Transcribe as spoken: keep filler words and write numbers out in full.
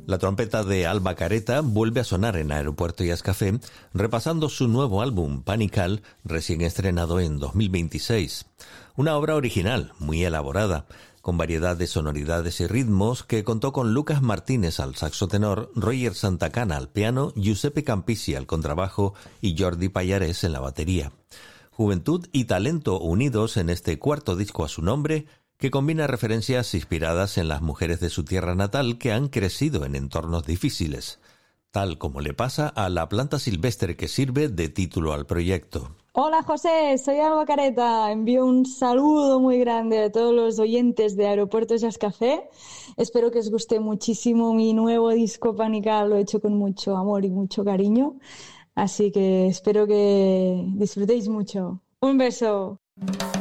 La trompeta de Alba Careta vuelve a sonar en Aeropuerto Jazz Café, repasando su nuevo álbum, Panical, recién estrenado en dos mil veintiséis. Una obra original, muy elaborada, con variedad de sonoridades y ritmos, que contó con Lucas Martínez al saxo tenor, Roger Santacana al piano, Giuseppe Campisi al contrabajo y Jordi Pallares en la batería. Juventud y talento unidos en este cuarto disco a su nombre, que combina referencias inspiradas en las mujeres de su tierra natal que han crecido en entornos difíciles, tal como le pasa a la planta silvestre que sirve de título al proyecto. Hola José, soy Alba Careta. Envío un saludo muy grande a todos los oyentes de Aeropuerto Jazz Café. Espero que os guste muchísimo mi nuevo disco Panical, lo he hecho con mucho amor y mucho cariño, así que espero que disfrutéis mucho. Un beso.